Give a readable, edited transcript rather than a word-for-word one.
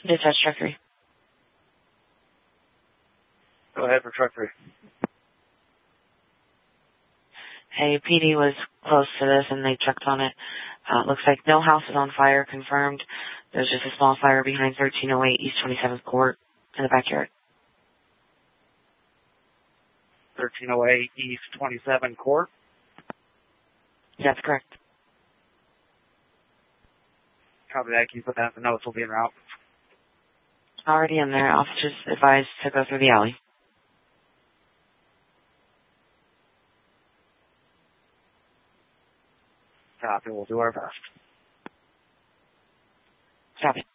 Dispatch truck 3. Go ahead for truck 3. Hey, PD was close to this and they checked on it. Looks like no house is on fire, confirmed. There's just a small fire behind 1308 East 27th Court in the backyard. 1308 East 27th Court? That's correct. Copy that. Can you put that in the notes? We'll be en route. Already in there. Officers advised to go through the alley. Copy. We'll do our best. Copy.